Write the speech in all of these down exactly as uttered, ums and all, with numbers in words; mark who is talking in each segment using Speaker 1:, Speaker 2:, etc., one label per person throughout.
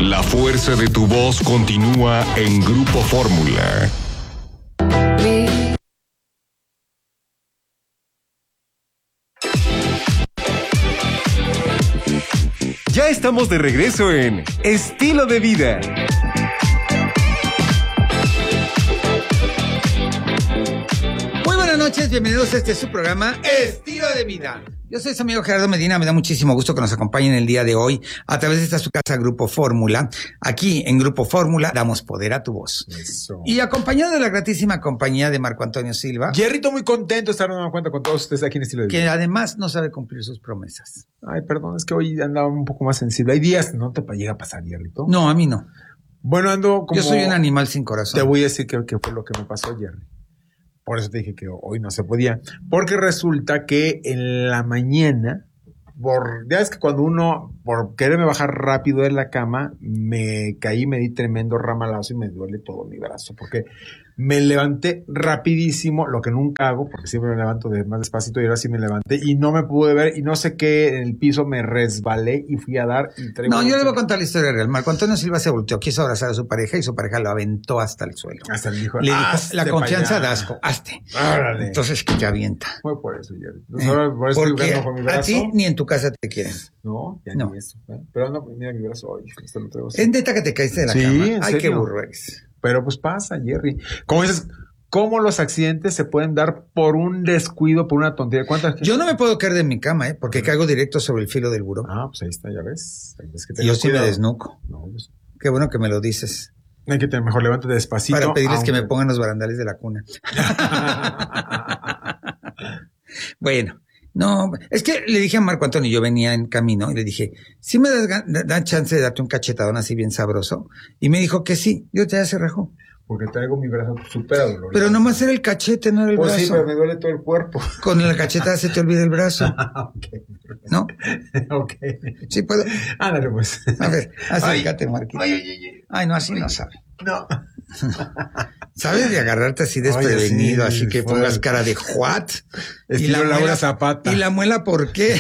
Speaker 1: La fuerza de tu voz continúa en Grupo Fórmula. Ya estamos de regreso en Estilo de Vida.
Speaker 2: Muy buenas noches, bienvenidos a este su programa Estilo de Vida. Yo soy su amigo Gerardo Medina, me da muchísimo gusto que nos acompañen el día de hoy a través de esta su casa Grupo Fórmula. Aquí en Grupo Fórmula damos poder a tu voz.
Speaker 3: Eso.
Speaker 2: Y acompañado de la gratísima compañía de Marco Antonio Silva.
Speaker 3: Jerrito, muy contento de estar dando cuenta con todos ustedes aquí en Estilo de Vida.
Speaker 2: Que además no sabe cumplir sus promesas.
Speaker 3: Ay, perdón, es que hoy andaba un poco más sensible. Hay días, ¿no te llega a pasar, Jerrito?
Speaker 2: No, a mí no.
Speaker 3: Bueno, ando como...
Speaker 2: Yo soy un animal sin corazón.
Speaker 3: Te voy a decir que, que fue lo que me pasó, Jerry. Por eso te dije que hoy no se podía. Porque resulta que en la mañana... Por, ya ves que cuando uno, por quererme bajar rápido de la cama, me caí, me di tremendo ramalazo y me duele todo mi brazo, porque me levanté rapidísimo, lo que nunca hago, porque siempre me levanto de más despacito, y ahora sí me levanté, y no me pude ver, y no sé qué, en el piso me resbalé y fui a dar, y traigo...
Speaker 2: No, yo le voy a contar la historia real. Marco Antonio Silva se volteó, quiso abrazar a su pareja, y su pareja lo aventó hasta el suelo.
Speaker 3: Hasta le dijo,
Speaker 2: le dijo,
Speaker 3: hazte
Speaker 2: la confianza
Speaker 3: pa' allá.
Speaker 2: da asco, hazte.
Speaker 3: Órale.
Speaker 2: Entonces que te avienta.
Speaker 3: Fue por eso, Jerry.
Speaker 2: Eh,
Speaker 3: Ahora por eso estoy
Speaker 2: porque
Speaker 3: jugando con mi
Speaker 2: a
Speaker 3: brazo.
Speaker 2: ti ni en tu casa te quieren.
Speaker 3: No, ya
Speaker 2: No.
Speaker 3: ni eso. ¿eh? Pero no, mira mi brazo hoy. Esto lo traigo así.
Speaker 2: Es neta que te caíste de la
Speaker 3: Sí,
Speaker 2: cama.
Speaker 3: ¿en
Speaker 2: Ay, qué
Speaker 3: serio?
Speaker 2: burro eres.
Speaker 3: Pero pues pasa, Jerry. Como dices, ¿cómo los accidentes se pueden dar por un descuido, por una tontería? ¿Cuántas gente?
Speaker 2: Yo no me puedo caer de mi cama, ¿eh? Porque caigo directo sobre el filo del buró.
Speaker 3: Ah, pues ahí está, ya ves. Ahí ves que
Speaker 2: Y yo
Speaker 3: tengas
Speaker 2: sí me
Speaker 3: cuidado.
Speaker 2: desnuco.
Speaker 3: No, pues,
Speaker 2: Qué bueno que me lo dices.
Speaker 3: hay que tener mejor levante despacito.
Speaker 2: Para pedirles
Speaker 3: aunque...
Speaker 2: que me pongan los barandales de la cuna. Bueno, no, es que le dije a Marco Antonio, yo venía en camino, y le dije, ¿sí me das gan- dan chance de darte un cachetadón así bien sabroso? Y me dijo que sí, yo ya se rajó.
Speaker 3: Porque traigo mi brazo súper doloroso.
Speaker 2: Pero nomás era el cachete, no era el
Speaker 3: Pues
Speaker 2: brazo.
Speaker 3: sí, pero me duele todo el cuerpo.
Speaker 2: Con la cacheta se te olvida el brazo,
Speaker 3: Ok.
Speaker 2: ¿no?
Speaker 3: Ok.
Speaker 2: Sí puedo.
Speaker 3: Ándale, pues.
Speaker 2: A ver, acércate, Marquito.
Speaker 3: Ay, ay, ay, ay.
Speaker 2: Ay, no, así no sabe.
Speaker 3: No.
Speaker 2: ¿Sabes de agarrarte así desprevenido,
Speaker 3: Oye, sí,
Speaker 2: así que
Speaker 3: fue-
Speaker 2: pongas cara de what?
Speaker 3: Estilo Laura Zapata.
Speaker 2: ¿Y la muela por qué?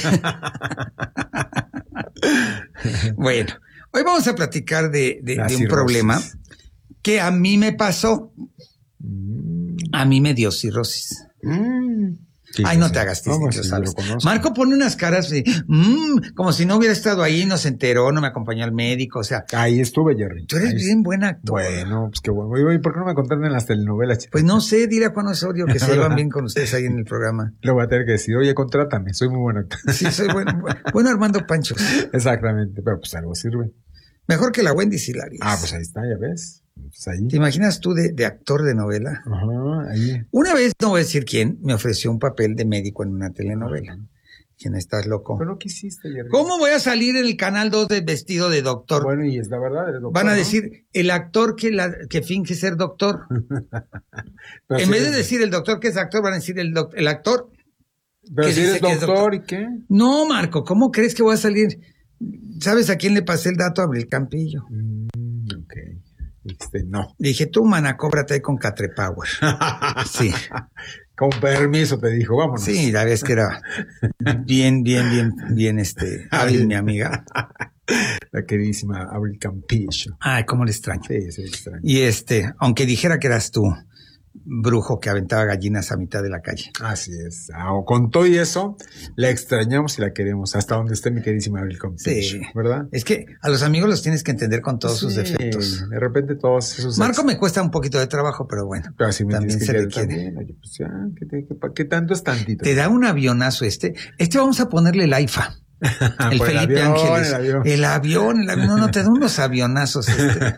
Speaker 2: Bueno, hoy vamos a platicar de, de,
Speaker 3: La
Speaker 2: de un
Speaker 3: cirrosis.
Speaker 2: problema que a mí me pasó.
Speaker 3: Mm.
Speaker 2: A mí me dio cirrosis.
Speaker 3: Mm. Sí,
Speaker 2: Ay,
Speaker 3: pues
Speaker 2: no te
Speaker 3: sí.
Speaker 2: hagas
Speaker 3: No,
Speaker 2: tísico,
Speaker 3: pues sí, yo
Speaker 2: ¿sabes?
Speaker 3: lo conozco.
Speaker 2: Marco pone unas caras de, mm, como si no hubiera estado ahí, no se enteró, no me acompañó al médico, o sea,
Speaker 3: Ahí estuve, Jerry.
Speaker 2: tú eres
Speaker 3: Ahí
Speaker 2: bien buen actor.
Speaker 3: Bueno, pues qué bueno. Oye, ¿por qué no me contaron en las telenovelas, chicos?
Speaker 2: Pues no sé, dile a Juan Osorio que se llevan bien con ustedes ahí en el programa.
Speaker 3: Le voy a tener que decir, oye, contrátame, soy muy bueno actor.
Speaker 2: Sí, soy bueno, bueno Armando Pancho.
Speaker 3: Exactamente, pero pues algo sirve.
Speaker 2: Mejor que la Wendy Silarias.
Speaker 3: Ah, pues ahí está, ya ves. Pues ahí.
Speaker 2: ¿Te imaginas tú de, de actor de novela?
Speaker 3: Ajá, ahí.
Speaker 2: Una vez, no voy a decir quién, me ofreció un papel de médico en una telenovela. ¿Quién estás loco?
Speaker 3: Pero ¿qué hiciste, Jerry?
Speaker 2: ¿Cómo voy a salir en el Canal dos de vestido de doctor?
Speaker 3: Bueno, y es la verdad, eres doctor,
Speaker 2: Van a
Speaker 3: ¿no?
Speaker 2: decir, el actor que, la, que finge ser doctor.
Speaker 3: Pero
Speaker 2: En
Speaker 3: si
Speaker 2: vez de
Speaker 3: eres-
Speaker 2: decir el doctor que es actor, van a decir el, doc- el actor.
Speaker 3: Pero
Speaker 2: que
Speaker 3: si
Speaker 2: dice
Speaker 3: eres
Speaker 2: que es
Speaker 3: doctor,
Speaker 2: doctor.
Speaker 3: ¿y qué?
Speaker 2: No, Marco, ¿cómo crees que voy a salir? ¿Sabes a quién le pasé el dato? A Abril Campillo.
Speaker 3: Mm, ok. Este, no.
Speaker 2: Le dije, tú, mana, cóbrate ahí con Catre Power. Sí.
Speaker 3: Con permiso te dijo, vámonos.
Speaker 2: Sí, la vez que era bien, bien, bien, bien, este, hábil mi amiga.
Speaker 3: La queridísima Abril Campillo.
Speaker 2: Ay, cómo le extraño.
Speaker 3: Sí, sí, extraño.
Speaker 2: Y este, aunque dijera que eras tú, brujo que aventaba gallinas a mitad de la calle.
Speaker 3: Así es. Ah, con todo y eso, la extrañamos y la queremos hasta donde esté mi queridísima Abril Campillo.
Speaker 2: Sí.
Speaker 3: ¿Verdad?
Speaker 2: Es que a los amigos los tienes que entender con todos sus
Speaker 3: Sí,
Speaker 2: defectos.
Speaker 3: De repente todos esos...
Speaker 2: Marco me cuesta un poquito de trabajo, pero bueno,
Speaker 3: Pero así me
Speaker 2: también
Speaker 3: tienes
Speaker 2: se
Speaker 3: que
Speaker 2: le
Speaker 3: querer
Speaker 2: quiere.
Speaker 3: también. Oye, pues ya, ¿qué, te- qué, pa- qué tanto es tantito?
Speaker 2: Te da un avionazo este. Este vamos a ponerle el AIFA. El
Speaker 3: Por
Speaker 2: Felipe
Speaker 3: avión,
Speaker 2: Ángeles.
Speaker 3: el avión.
Speaker 2: El avión, el avión. No, no, te da unos avionazos. Este.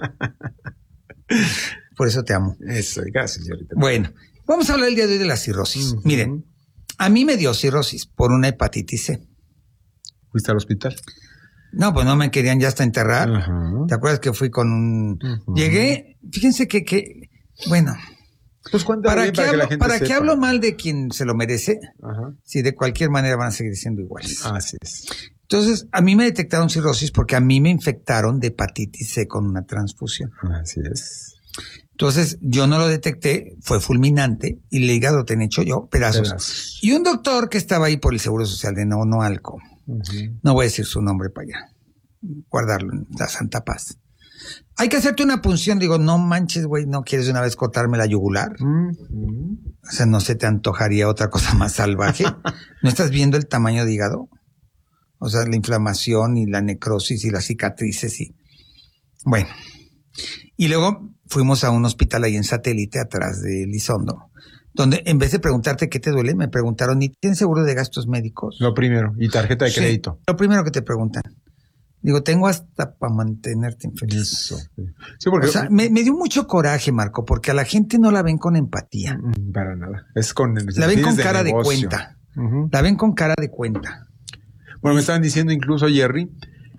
Speaker 2: Por eso te amo.
Speaker 3: Eso, gracias, señorita.
Speaker 2: Bueno, vamos a hablar el día de hoy de la cirrosis.
Speaker 3: Ujú.
Speaker 2: Miren, a mí me dio cirrosis por una hepatitis C.
Speaker 3: ¿Fuiste al hospital?
Speaker 2: No, pues no me querían ya hasta enterrar.
Speaker 3: Ajá.
Speaker 2: ¿Te acuerdas que fui con un...
Speaker 3: Ujú.
Speaker 2: Llegué, fíjense que, que bueno,
Speaker 3: Pues cuéntame
Speaker 2: ¿para
Speaker 3: bien
Speaker 2: qué
Speaker 3: para que la
Speaker 2: hablo,
Speaker 3: gente
Speaker 2: para qué
Speaker 3: sepa.
Speaker 2: hablo mal de quien se lo merece?
Speaker 3: Ajá.
Speaker 2: Si de cualquier manera van a seguir siendo iguales.
Speaker 3: Así es.
Speaker 2: Entonces, a mí me detectaron cirrosis porque a mí me infectaron de hepatitis C con una transfusión.
Speaker 3: Así es.
Speaker 2: Entonces, yo no lo detecté, fue fulminante y el hígado tenía hecho yo pedazos.
Speaker 3: Pedazos.
Speaker 2: Y un doctor que estaba ahí por el Seguro Social de Nonoalco,
Speaker 3: Ujú.
Speaker 2: no voy a decir su nombre para allá, guardarlo en la santa paz. Hay que hacerte una punción, digo, no manches, güey, no quieres de una vez cortarme la yugular.
Speaker 3: Mm-hmm.
Speaker 2: O sea, no se te antojaría otra cosa más salvaje. ¿No estás viendo el tamaño de hígado? O sea, la inflamación y la necrosis y las cicatrices y... Bueno. Y luego fuimos a un hospital ahí en Satélite, atrás de Elizondo, donde en vez de preguntarte qué te duele, me preguntaron, ¿y tienes seguro de gastos médicos?
Speaker 3: Lo primero, y tarjeta de
Speaker 2: Sí,
Speaker 3: crédito.
Speaker 2: Lo primero que te preguntan. Digo, tengo hasta para mantenerte infeliz.
Speaker 3: Eso. Sí, porque...
Speaker 2: O sea, me, me dio mucho coraje, Marco, porque a la gente no la ven con empatía.
Speaker 3: Para nada. Es con...
Speaker 2: La ven con cara de cuenta.
Speaker 3: Uh-huh.
Speaker 2: La ven con cara de cuenta.
Speaker 3: Bueno, me estaban diciendo incluso, Jerry,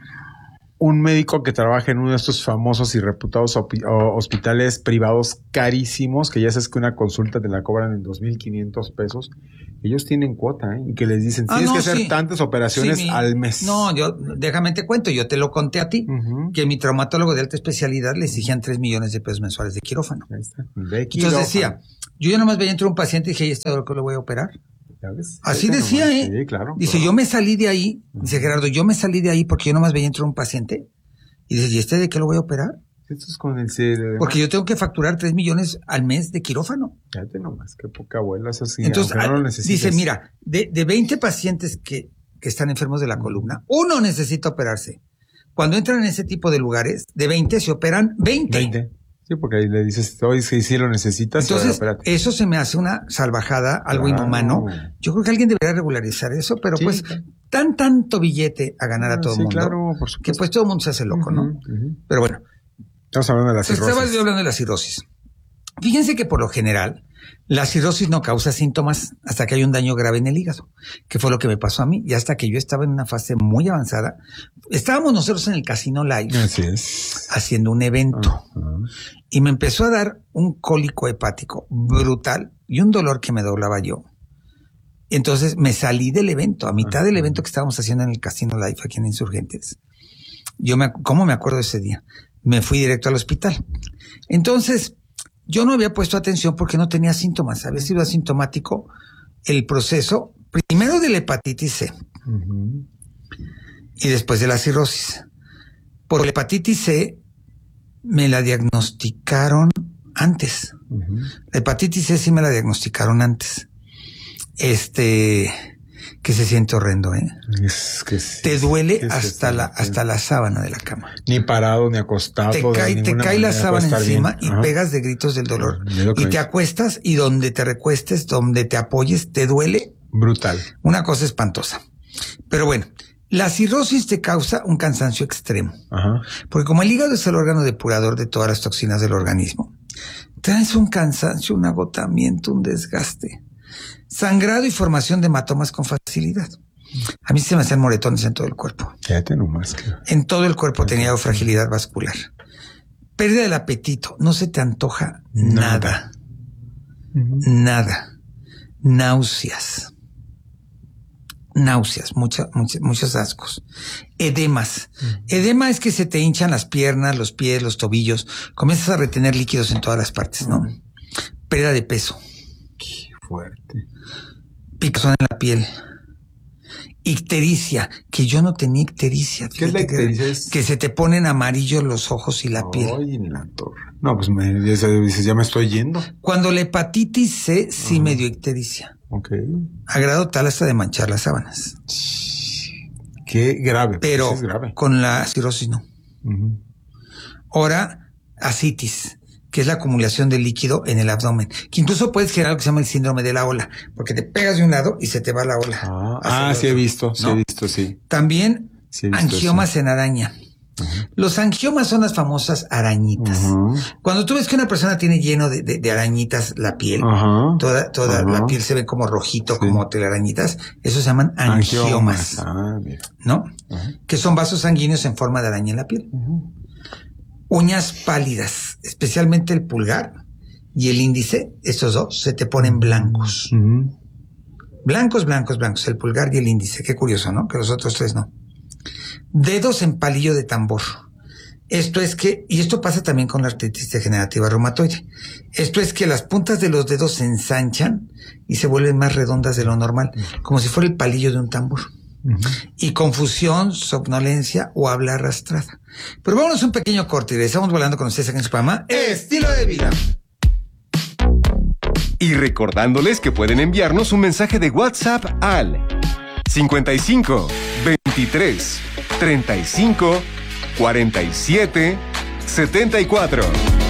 Speaker 3: un médico que trabaja en uno de estos famosos y reputados opi- o- hospitales privados carísimos, que ya sabes que una consulta te la cobran en dos mil quinientos pesos, ellos tienen cuota, ¿eh? Y que les dicen,
Speaker 2: Ah,
Speaker 3: tienes
Speaker 2: no,
Speaker 3: que hacer
Speaker 2: sí.
Speaker 3: tantas operaciones
Speaker 2: Sí, mi-
Speaker 3: al mes.
Speaker 2: No, yo, déjame te cuento, yo te lo conté a ti,
Speaker 3: Uh-huh.
Speaker 2: que mi traumatólogo de alta especialidad le exigían tres millones de pesos mensuales de quirófano.
Speaker 3: Ahí está. De
Speaker 2: Entonces
Speaker 3: quirófano.
Speaker 2: decía, yo ya nomás veía entre un paciente y dije, ¿y este doctor lo voy a operar?
Speaker 3: ¿Ya ves?
Speaker 2: Así
Speaker 3: Este
Speaker 2: decía,
Speaker 3: nomás.
Speaker 2: ¿eh?
Speaker 3: Sí, claro.
Speaker 2: Dice,
Speaker 3: claro.
Speaker 2: yo me salí de ahí, dice Gerardo, yo me salí de ahí porque yo nomás veía entre un paciente. Y dice, ¿y este de qué lo voy a operar?
Speaker 3: Esto es con el C D.
Speaker 2: Porque yo tengo que facturar tres millones al mes de quirófano.
Speaker 3: Fíjate nomás, qué poca abuela, eso sí.
Speaker 2: Entonces,
Speaker 3: aunque no lo
Speaker 2: ah,
Speaker 3: necesites.
Speaker 2: dice, mira, de, de veinte pacientes que, que están enfermos de la columna, uno necesita operarse. Cuando entran en ese tipo de lugares, de veinte se operan veinte.
Speaker 3: veinte. Sí, porque ahí le dices, hoy si sí lo necesitas.
Speaker 2: Entonces,
Speaker 3: espérate.
Speaker 2: eso se me hace una salvajada, algo
Speaker 3: Claro.
Speaker 2: inhumano. Yo creo que alguien debería regularizar eso, pero
Speaker 3: Sí.
Speaker 2: pues, tan tanto billete a ganar a
Speaker 3: Ah,
Speaker 2: todo el
Speaker 3: sí,
Speaker 2: mundo.
Speaker 3: claro, por
Speaker 2: Que
Speaker 3: supuesto.
Speaker 2: pues todo el mundo se hace loco, ¿no?
Speaker 3: Ujú, ujú.
Speaker 2: Pero bueno,
Speaker 3: Estamos hablando de la cirrosis.
Speaker 2: estaba yo hablando de la cirrosis. Fíjense que por lo general, la cirrosis no causa síntomas hasta que hay un daño grave en el hígado, que fue lo que me pasó a mí, y hasta que yo estaba en una fase muy avanzada. Estábamos nosotros en el Casino Live
Speaker 3: Así es.
Speaker 2: haciendo un evento,
Speaker 3: Ajá.
Speaker 2: y me empezó a dar un cólico hepático brutal y un dolor que me doblaba yo. Entonces me salí del evento, a mitad del evento que estábamos haciendo en el Casino Live aquí en Insurgentes. Yo me, ¿cómo me acuerdo de ese día? Me fui directo al hospital. Entonces, yo no había puesto atención porque no tenía síntomas. Había sido asintomático el proceso, primero de la hepatitis C
Speaker 3: Ujú.
Speaker 2: y después de la cirrosis. Por la hepatitis C me la diagnosticaron antes.
Speaker 3: Ujú.
Speaker 2: La hepatitis C sí me la diagnosticaron antes. Este, que se siente horrendo, ¿eh?
Speaker 3: Es que sí.
Speaker 2: Te duele
Speaker 3: ¿Qué es
Speaker 2: hasta
Speaker 3: esto?
Speaker 2: la, hasta la sábana de la cama.
Speaker 3: Ni parado, ni acostado.
Speaker 2: Te
Speaker 3: de
Speaker 2: cae, te
Speaker 3: ninguna
Speaker 2: cae la
Speaker 3: manera
Speaker 2: sábana
Speaker 3: puede estar
Speaker 2: encima
Speaker 3: bien.
Speaker 2: y
Speaker 3: Ajá.
Speaker 2: pegas de gritos del dolor.
Speaker 3: Es lo que
Speaker 2: Y
Speaker 3: me-
Speaker 2: te acuestas y donde te recuestes, donde te apoyes, te duele.
Speaker 3: Brutal.
Speaker 2: Una cosa espantosa. Pero bueno, la cirrosis te causa un cansancio extremo.
Speaker 3: Ajá.
Speaker 2: Porque como el hígado es el órgano depurador de todas las toxinas del organismo, traes un cansancio, un agotamiento, un desgaste, sangrado y formación de hematomas con facilidad. A mí se me hacían moretones en todo el cuerpo.
Speaker 3: Fíjate nomás. Que...
Speaker 2: En todo el cuerpo tenía fragilidad vascular. Pérdida del apetito. No se te antoja nada.
Speaker 3: Ujú.
Speaker 2: Nada. Náuseas. Náuseas. Mucha, mucha- muchos ascos. Edemas. Edema es que se te hinchan las piernas, los pies, los tobillos. Comienzas a retener líquidos en todas las partes, ¿no? Pérdida de peso.
Speaker 3: Qué fuerte.
Speaker 2: Picazón en la piel. Ictericia, que yo no tenía ictericia.
Speaker 3: ¿Qué es la
Speaker 2: fíjate que-
Speaker 3: ictericia? Es-
Speaker 2: Que se te ponen amarillos los ojos y la piel.
Speaker 3: Ay, en la torre. No, pues me ya se- dices, ya me estoy yendo.
Speaker 2: Cuando la hepatitis C sí
Speaker 3: Ajá.
Speaker 2: me dio ictericia.
Speaker 3: Ok.
Speaker 2: A grado tal hasta de manchar las sábanas.
Speaker 3: Qué grave.
Speaker 2: Pero
Speaker 3: pues es grave.
Speaker 2: con la cirrosis no.
Speaker 3: Ujú.
Speaker 2: Ahora, ascitis, que es la acumulación de líquido en el abdomen, que incluso puedes generar lo que se llama el síndrome de la ola, porque te pegas de un lado y se te va la ola.
Speaker 3: Ah,
Speaker 2: hacia
Speaker 3: ah
Speaker 2: el
Speaker 3: sí he
Speaker 2: otro,
Speaker 3: visto, sí
Speaker 2: ¿no?
Speaker 3: he visto, sí.
Speaker 2: También
Speaker 3: Sí he visto
Speaker 2: angiomas en araña. Los angiomas son las famosas arañitas.
Speaker 3: Ujú.
Speaker 2: Cuando tú ves que una persona tiene lleno de, de- de arañitas la piel,
Speaker 3: Ajá.
Speaker 2: toda, toda
Speaker 3: Ajá.
Speaker 2: la piel se ve como rojito,
Speaker 3: Sí.
Speaker 2: como telarañitas, eso se llaman angiomas,
Speaker 3: Ah, mira.
Speaker 2: ¿no?
Speaker 3: Ajá.
Speaker 2: Que son vasos sanguíneos en forma de araña en la piel.
Speaker 3: Ujú.
Speaker 2: Uñas pálidas, especialmente el pulgar y el índice, estos dos se te ponen blancos.
Speaker 3: Ujú.
Speaker 2: Blancos, blancos, blancos, el pulgar y el índice. Qué curioso, ¿no? Que los otros tres no. Dedos en palillo de tambor. Esto es que, y esto pasa también con la artritis degenerativa reumatoide. Esto es que las puntas de los dedos se ensanchan y se vuelven más redondas de lo normal, como si fuera el palillo de un tambor. Uh-huh. Y confusión, somnolencia o habla arrastrada. Pero vámonos a un pequeño corte y regresamos volando con ustedes aquí en su programa Estilo de Vida.
Speaker 1: Y recordándoles que pueden enviarnos un mensaje de WhatsApp al cincuenta y cinco, veintitrés, treinta y cinco, cuarenta y siete, setenta y cuatro.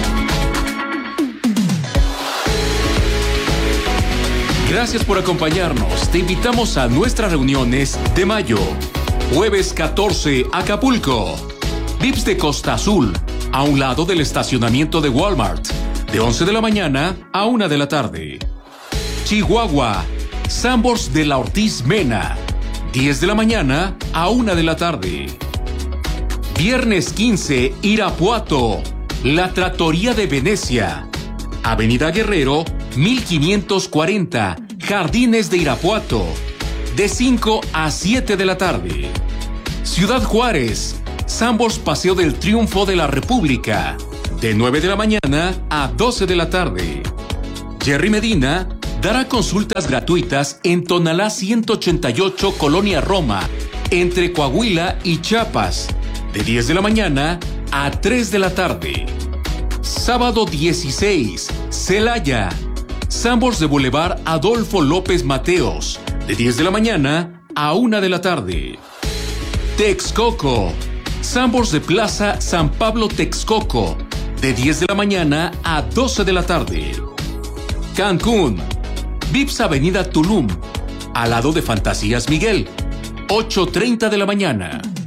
Speaker 4: Gracias por acompañarnos. Te invitamos a nuestras reuniones de mayo. Jueves catorce, Acapulco. V I Ps de Costa Azul, a un lado del estacionamiento de Walmart, de once de la mañana a una de la tarde. Chihuahua, Sambors de la Ortiz Mena, diez de la mañana a una de la tarde. Viernes quince, Irapuato, La Trattoria de Venecia, Avenida Guerrero, mil quinientos cuarenta, Jardines de Irapuato, de cinco a siete de la tarde. Ciudad Juárez, Sambors Paseo del Triunfo de la República, de nueve de la mañana a doce de la tarde. Jerry Medina dará consultas gratuitas en Tonalá ciento ochenta y ocho, Colonia Roma, entre Coahuila y Chiapas, de diez de la mañana a tres de la tarde. Sábado dieciséis, Celaya, Sambors de Boulevard Adolfo López Mateos, de diez de la mañana a una de la tarde. Texcoco, Sambors de Plaza San Pablo Texcoco, de diez de la mañana a doce de la tarde. Cancún, V I P S Avenida Tulum, al lado de Fantasías Miguel, ocho treinta de la mañana.